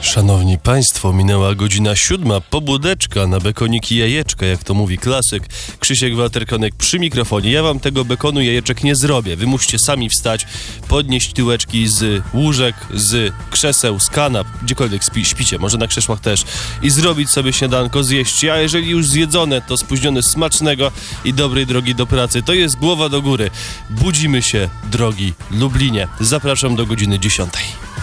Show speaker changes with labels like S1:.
S1: Szanowni Państwo, minęła godzina 7, pobudeczka na bekoniki jajeczka, jak to mówi klasyk. Krzysiek Walterkonek przy mikrofonie. Ja wam tego bekonu jajeczek nie zrobię. Wy musicie sami wstać, podnieść tyłeczki z łóżek, z krzeseł, z kanap, gdziekolwiek śpicie, może na krzesłach też, i zrobić sobie śniadanko, zjeść. A jeżeli już zjedzone, to spóźnione smacznego i dobrej drogi do pracy. To jest głowa do góry. Budzimy się, drogi Lublinie. Zapraszam do godziny 10.